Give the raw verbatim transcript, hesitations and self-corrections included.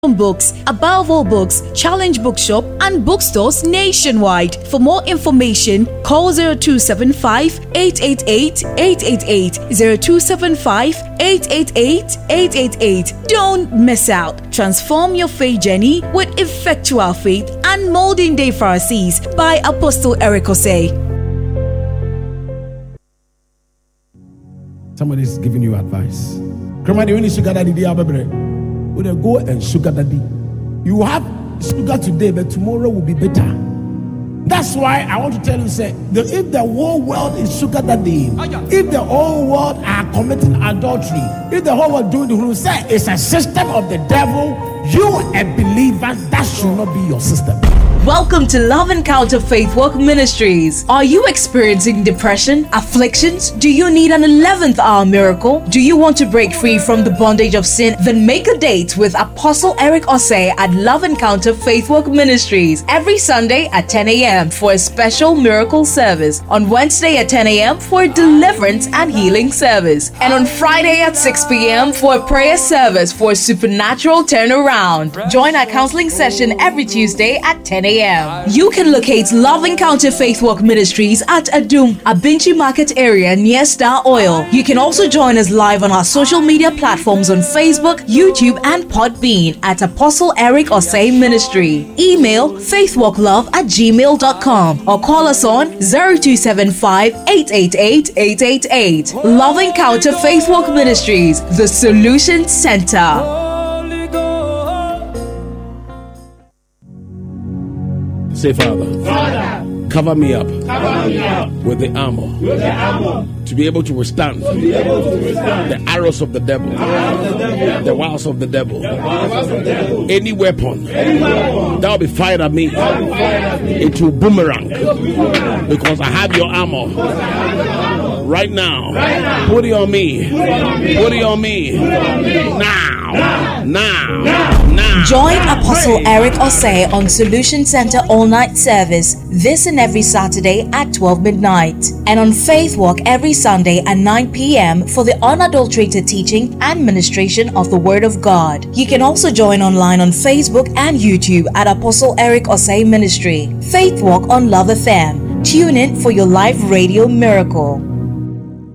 Books, Above All Books, Challenge Bookshop, and bookstores nationwide. For more information, call zero two seven five, eight eight eight, eight eight eight, zero two seven five, eight eight eight, eight eight eight. Don't miss out. Transform your faith journey with Effectual Faith and Molding Day Pharisees by Apostle Eric Osei. Somebody is giving you advice. Come on, you need sugar daddy. When you go and sugar daddy, you have sugar today, but tomorrow will be better. That's why I want to tell you, say, the, if the whole world is sugar daddy, if the whole world are committing adultery, if the whole world doing the whole, say it's a system of the devil, you a believer, that should not be your system. Welcome to Love Encounter Faith Walk Ministries. Are you experiencing depression, afflictions? Do you need an eleventh hour miracle? Do you want to break free from the bondage of sin? Then make a date with Apostle Eric Osei at Love Encounter Faith Walk Ministries every Sunday at ten a.m. for a special miracle service, on Wednesday at ten a.m. for a deliverance and healing service, and on Friday at six p.m. for a prayer service for a supernatural turnaround. Join our counseling session every Tuesday at ten a.m. You can locate Love Encounter Faith Walk Ministries at Adum, Abinchi Market area near Star Oil. You can also join us live on our social media platforms on Facebook, YouTube, and Podbean at Apostle Eric Osei Ministry. Email faithwalklove at gmail dot com or call us on zero two seven five, eight eight eight, eight eight eight. Love Encounter Faith Walk Ministries, the Solution Center. Say, Father, Father, cover me up, cover me up with the armor, with the armor to be able to withstand, to be able to withstand the arrows of the devil, the arrows of the devil, the wiles of the devil, the wiles of the devil. Any weapon, Any weapon that will be fired at me, that will be fired at me, it will boomerang, it will boomerang, because I have your armor. because I have your armor. Right now, Right now. Put it on me, Put it on me, put it on me, Put it on me. now, Now. now, Now. now. Join Apostle Eric Osei on Solution Center all-night service this and every Saturday at twelve midnight, and on Faith Walk every Sunday at nine p.m. for the unadulterated teaching and ministration of the Word of God. You can also join online on Facebook and YouTube at Apostle Eric Osei Ministry. Faith Walk on Love F M. Tune in for your live radio miracle.